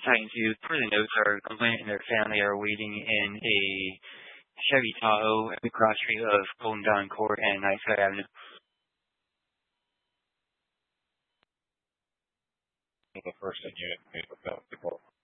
talking to, per the notes, our complainant and their family are waiting in a Chevy Tahoe at the cross street of Golden Dawn Court and Nightside Avenue. The person unit made without the call.